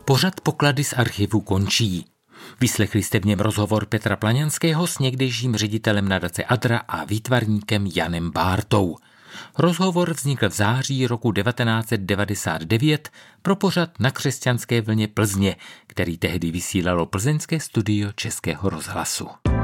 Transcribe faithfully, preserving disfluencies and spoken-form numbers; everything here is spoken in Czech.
Pořad Poklady z archivu končí. Vyslechli jste v něm rozhovor Petra Plaňanského s někdejším ředitelem nadace Adra a výtvarníkem Janem Bártou. Rozhovor vznikl v září roku devatenáct set devadesát devět pro pořad Na křesťanské vlně Plzně, který tehdy vysílalo plzeňské studio Českého rozhlasu.